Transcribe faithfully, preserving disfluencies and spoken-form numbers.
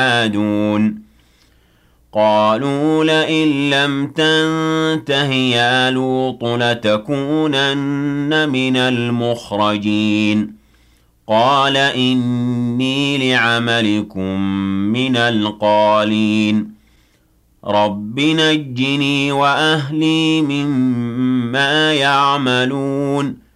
يعادون قالوا لئن لم تنته يا لوط لتكونن من المخرجين قال إني لعملكم من القالين رب نجني وأهلي مما يعملون